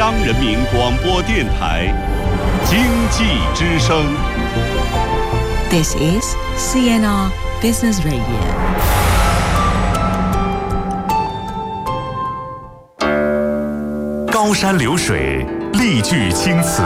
央人民广播电台经济之声。 This is CNR Business Radio。 高山流水，丽句青词，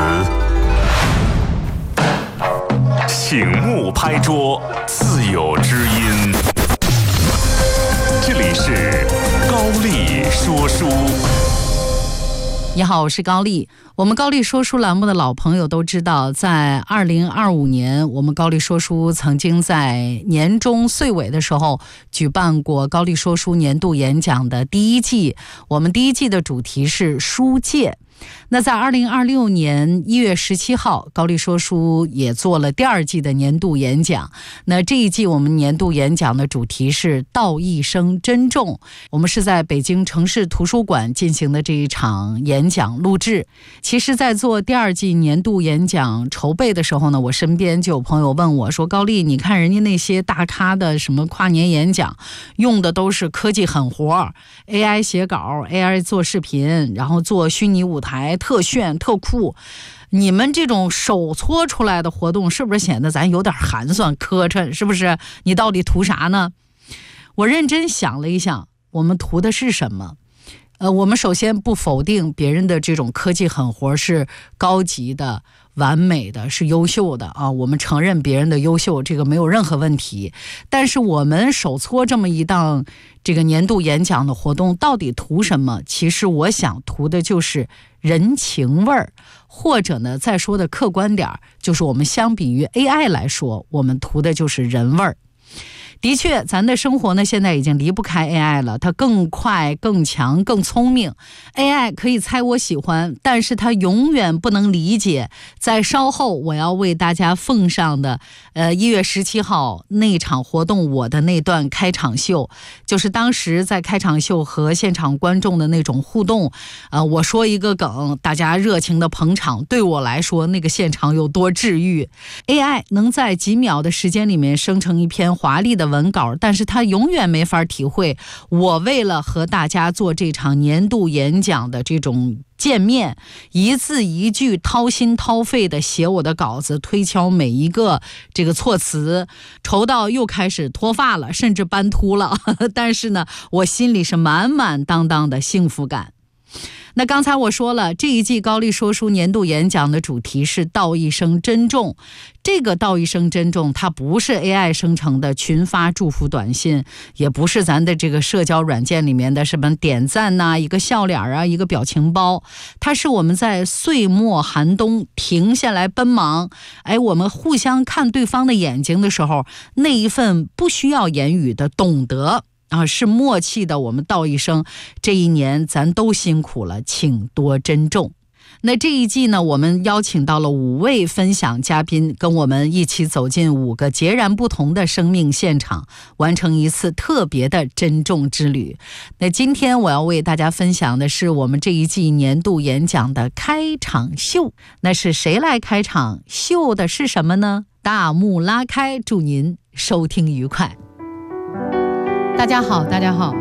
醒目拍桌，自有知音。这里是高丽说书。 你好，我是高丽。我们高丽说书栏目的老朋友都知道，在2025年，我们高丽说书曾经在年终岁尾的时候举办过高丽说书年度演讲的第一季。我们第一季的主题是书界。那在2026年1月17号，高丽说书也做了第二季的年度演讲。那这一季我们年度演讲的主题是道一生珍重。我们是在北京城市图书馆进行的这一场演讲录制。其实在做第二季年度演讲筹备的时候呢，我身边就有朋友问我说，高丽，你看人家那些大咖的什么跨年演讲用的都是科技狠活， AI 写稿， AI 做视频，然后做虚拟舞台，特炫特酷，你们这种手搓出来的活动是不是显得咱有点寒酸磕碜？是不是？你到底图啥呢？我认真想了一想，我们图的是什么？我们首先不否定别人的这种科技狠活是高级的、完美的，是优秀的啊，我们承认别人的优秀，这个没有任何问题。但是我们手搓这么一档这个年度演讲的活动，到底图什么？其实我想图的就是人情味儿，或者呢，再说的客观点，就是我们相比于 AI 来说，我们图的就是人味儿。的确，咱的生活呢现在已经离不开 AI 了，它更快、更强、更聪明。AI 可以猜我喜欢，但是它永远不能理解。在稍后我要为大家奉上的1月17号那场活动，我的那段开场秀，就是当时在开场秀和现场观众的那种互动。我说一个梗，大家热情的捧场，对我来说那个现场有多治愈。AI 能在几秒的时间里面生成一篇华丽的文稿，但是他永远没法体会我为了和大家做这场年度演讲的这种见面，一字一句掏心掏肺的写我的稿子，推敲每一个这个措辞，愁到又开始脱发了，甚至斑秃了但是呢，我心里是满满当当的幸福感。那刚才我说了，这一季高丽说书年度演讲的主题是道一生珍重。这个道一生珍重，它不是 AI 生成的群发祝福短信，也不是咱的这个社交软件里面的什么点赞呐、一个笑脸啊、一个表情包，它是我们在岁末寒冬停下来奔忙，我们互相看对方的眼睛的时候，那一份不需要言语的懂得是默契的，我们道一声，这一年咱都辛苦了，请多珍重。那这一季呢，我们邀请到了5位分享嘉宾，跟我们一起走进5个截然不同的生命现场，完成一次特别的珍重之旅。那今天我要为大家分享的是我们这一季年度演讲的开场秀。那是谁来开场？秀的是什么呢？大幕拉开，祝您收听愉快。大家好，大家好。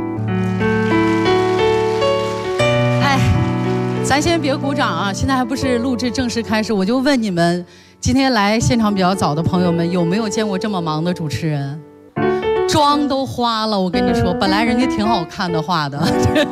咱先别鼓掌啊，现在还不是录制正式开始，我就问你们，今天来现场比较早的朋友们，有没有见过这么忙的主持人？妆都花了，我跟你说，本来人家挺好看的画的。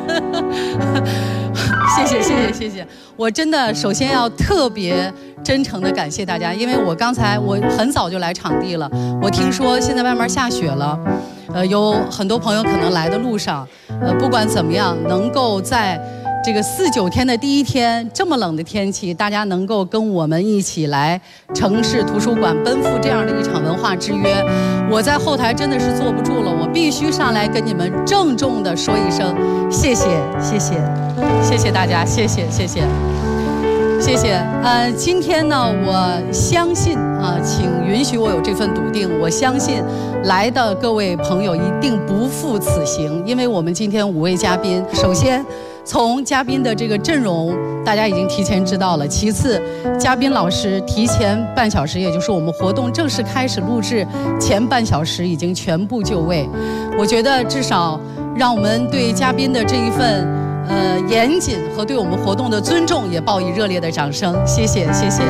谢谢，我真的首先要特别真诚的感谢大家，因为我很早就来场地了，我听说现在外面下雪了，有很多朋友可能来的路上，不管怎么样，能够在这个4、9天的第一天，这么冷的天气，大家能够跟我们一起来城市图书馆奔赴这样的一场文化之约，我在后台真的是坐不住了，我必须上来跟你们郑重的说一声谢谢大家，谢谢。今天呢，我相信请允许我有这份笃定，我相信来的各位朋友一定不负此行，因为我们今天5位嘉宾，首先从嘉宾的这个阵容，大家已经提前知道了。其次，嘉宾老师提前半小时，也就是我们活动正式开始录制前半小时，已经全部就位。我觉得至少让我们对嘉宾的这一份严谨和对我们活动的尊重，也报以热烈的掌声。谢谢，谢谢。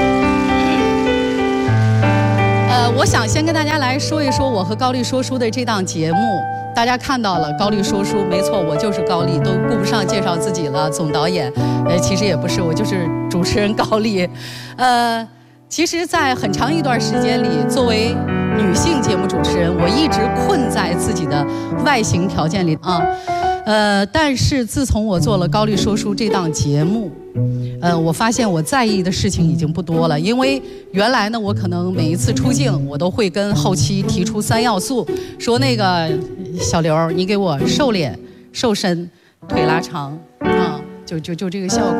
我想先跟大家来说一说我和高丽说书的这档节目。大家看到了高丽说书，没错，我就是高丽，都顾不上介绍自己了。总导演，其实也不是，我就是主持人高丽。其实，在很长一段时间里，作为女性节目主持人，我一直困在自己的外形条件里啊。但是自从我做了高丽说书这档节目，我发现我在意的事情已经不多了。因为原来呢，我可能每一次出镜，我都会跟后期提出3要素，说那个小刘，你给我瘦脸、瘦身、腿拉长啊，就这个效果，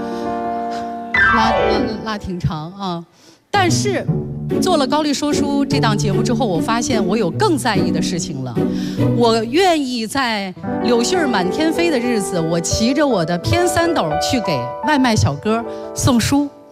拉挺长啊。但是做了高丽说书这档节目之后，我发现我有更在意的事情了。我愿意在柳絮满天飞的日子，我骑着我的偏3斗去给外卖小哥送书。